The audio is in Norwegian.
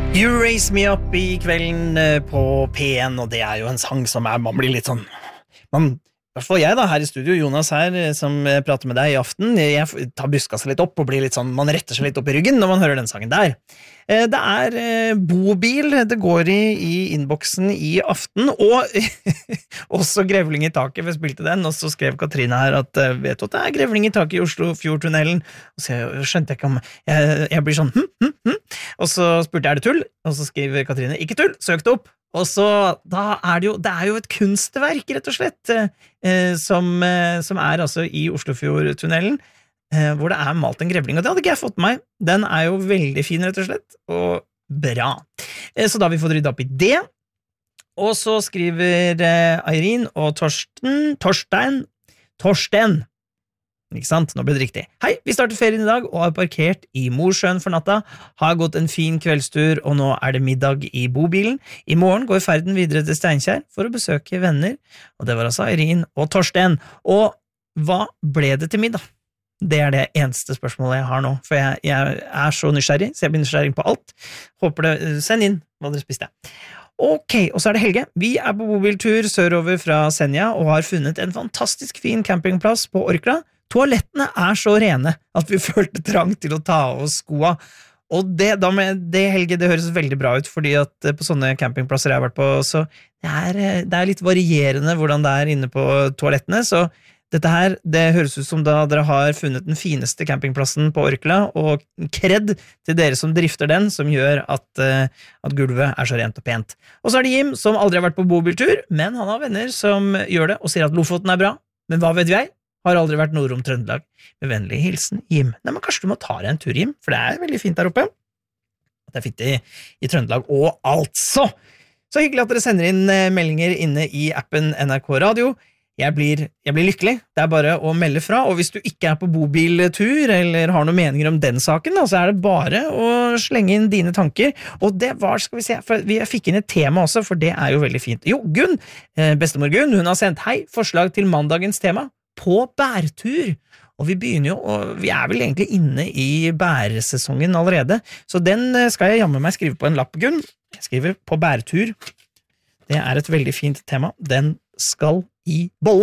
You Raise Me Up I kvelden på P1, og det jo en sang som man blir litt sånn, I hvert fall jeg da, her I studio, Jonas her, som prater med deg I aften, jeg tar brystkasset litt opp og blir litt sånn, man retter seg litt opp I ryggen når man hører den sangen der. Det bobil det går I innboksen I aften, og også grevling I taket, vi spilte den, og så skrev Katrine her at vet du at det grevling I taket I Oslofjordtunnelen, og så skjønte jeg ikke om, jeg blir sånn, og så spurte jeg det tull, og så skriver Katrine, ikke tull, søk det opp, og så da det jo et kunstverk rett og slett, som altså I Oslofjordtunnelen, hvor det malt en grevling, og det hadde ikke jeg fått med meg. Den jo veldig fin, rett og slett, og bra. Så da har vi fått ryddet opp I det, og så skriver Eirin og Torsten, ikke sant? Nå ble det riktig. Hei, vi starter ferien I dag, og har parkert I Mosjøen for natta, har gått en fin kveldstur, og nå det middag I bobilen. I morgen går ferden videre til Steinkjer for å besøke venner, og det var altså Eirin og Torsten. Og hva ble det til middag? Det det eneste spørsmålet jeg har nå, for jeg så nysgjerrig, så jeg blir nysgjerrig på alt. Håper det, send inn hva dere spiste. Ok, og så det Helge. Vi på bobiltur sørover fra Senja, og har funnet en fantastisk fin campingplass på Orkla. Toalettene så rene at vi følte trang til å ta av oss skoa. Og det Helge, det høres veldig bra ut, fordi at på sånne campingplasser jeg har vært på, så det litt varierende hvordan det inne på toalettene, så dette her, det høres ut som da dere har funnet den fineste campingplassen på Orkla, og kred til dere som drifter den, som gjør at gulvet så rent og pent. Og så det Jim, som aldri har vært på bobiltur, men han har venner som gjør det, og sier at Lofoten bra. Men hva vet jeg? Har aldri vært nord om Trøndelag. Med vennlig hilsen, Jim. Nei, men kanskje du må ta deg en tur, Jim, for det veldig fint der oppe. Det fint I Trøndelag, og altså! Så hyggelig at dere sender inn meldinger inne I appen NRK Radio. Jeg blir lykkelig, det bare å melde fra, og hvis du ikke på bobiltur, eller har noen meninger om den saken, da, så det bare å slenge inn dine tanker, og det var, skal vi se, for vi fikk inn et tema også, for det jo veldig fint. Jo, Gunn, bestemor Gunn, hun har sendt, hei, forslag til mandagens tema, på bærtur, og vi begynner jo, og vi vel egentlig inne I bæresesongen allerede, så den skal jeg jammen meg skrive på en lapp, Gunn. Jeg skriver på bærtur, det et veldig fint tema, den skal I bollen.